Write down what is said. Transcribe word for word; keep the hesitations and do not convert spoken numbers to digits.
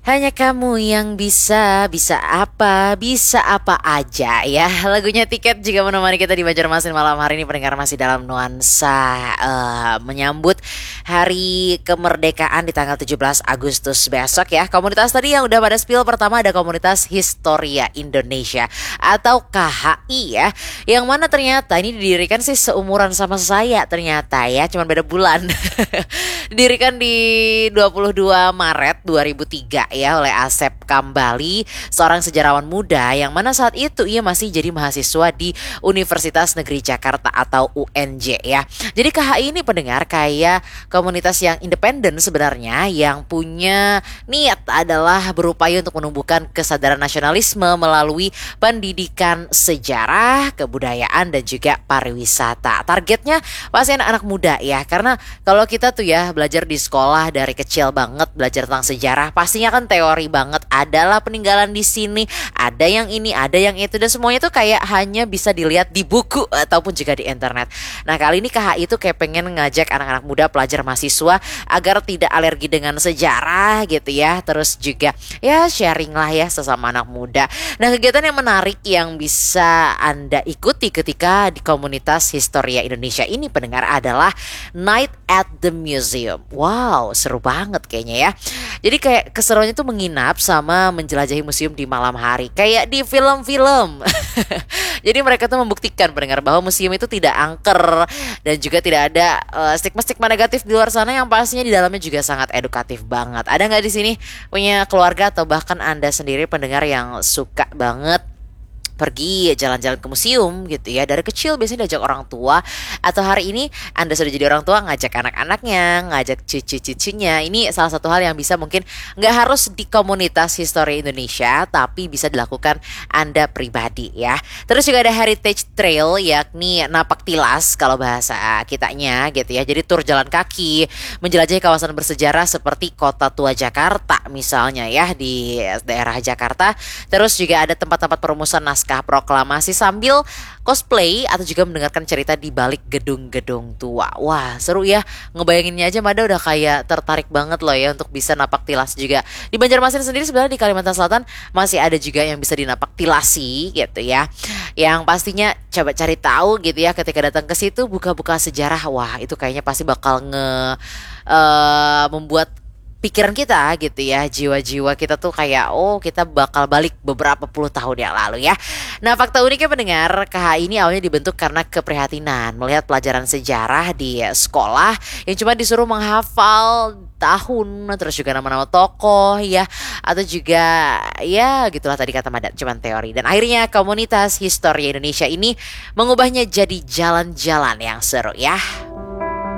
Hanya kamu yang bisa, bisa apa, bisa apa aja ya. Lagunya Tiket juga menemani kita di Banjarmasin malam hari ini. Pendengar masih dalam nuansa eh, menyambut hari kemerdekaan di tanggal tujuh belas Agustus besok ya. Komunitas tadi yang udah pada spill pertama ada komunitas Historia Indonesia atau K H I ya. Yang mana ternyata ini didirikan sih seumuran sama saya ternyata ya, cuman beda bulan. Didirikan di dua puluh dua Maret dua ribu tiga ya oleh Asep Kambali, seorang sejarawan muda yang mana saat itu ia masih jadi mahasiswa di Universitas Negeri Jakarta atau U N J ya. Jadi K H I ini pendengar kayak komunitas yang independen sebenarnya, yang punya niat adalah berupaya untuk menumbuhkan kesadaran nasionalisme melalui pendidikan sejarah, kebudayaan dan juga pariwisata. Targetnya pasti anak-anak muda ya, karena kalau kita tuh ya belajar di sekolah dari kecil banget belajar tentang sejarah, pastinya kan teori banget, adalah peninggalan di sini, ada yang ini, ada yang itu, dan semuanya tuh kayak hanya bisa dilihat di buku ataupun juga di internet. Nah kali ini K H I itu kayak pengen ngajak anak-anak muda pelajar mahasiswa agar tidak alergi dengan sejarah gitu ya, terus juga ya sharing lah ya sesama anak muda. Nah kegiatan yang menarik yang bisa Anda ikuti ketika di komunitas Historia Indonesia ini pendengar adalah Night at the Museum. Wow, seru banget kayaknya ya. Jadi kayak keseruannya tuh menginap sama menjelajahi museum di malam hari, kayak di film-film. Jadi mereka tuh membuktikan pendengar bahwa museum itu tidak angker dan juga tidak ada uh, stigma-stigma negatif di luar sana, yang pastinya di dalamnya juga sangat edukatif banget. Ada nggak di sini punya keluarga atau bahkan Anda sendiri pendengar yang suka banget pergi jalan-jalan ke museum gitu ya, dari kecil biasanya diajak orang tua, atau hari ini Anda sudah jadi orang tua ngajak anak-anaknya, ngajak cucu-cucunya. Ini salah satu hal yang bisa mungkin nggak harus di komunitas Histori Indonesia, tapi bisa dilakukan Anda pribadi ya. Terus juga ada Heritage Trail, yakni napak tilas kalau bahasa kitanya gitu ya. Jadi tur jalan kaki menjelajahi kawasan bersejarah seperti Kota Tua Jakarta misalnya ya, di daerah Jakarta. Terus juga ada tempat-tempat perumusan naskah proklamasi sambil cosplay atau juga mendengarkan cerita di balik gedung-gedung tua. Wah seru ya, ngebayanginnya aja Mada udah kayak tertarik banget loh ya untuk bisa napak tilas juga. Di Banjarmasin sendiri sebenarnya di Kalimantan Selatan masih ada juga yang bisa dinapak tilasi gitu ya, yang pastinya coba cari tahu gitu ya ketika datang ke situ, buka-buka sejarah. Wah itu kayaknya pasti bakal nge uh, membuat pikiran kita gitu ya, jiwa-jiwa kita tuh kayak oh kita bakal balik beberapa puluh tahun yang lalu ya. Nah fakta uniknya pendengar, K H I ini awalnya dibentuk karena keprihatinan melihat pelajaran sejarah di sekolah yang cuma disuruh menghafal tahun, terus juga nama-nama tokoh ya, atau juga ya gitulah tadi kata Madat, cuman teori. Dan akhirnya komunitas Historia Indonesia ini mengubahnya jadi jalan-jalan yang seru ya.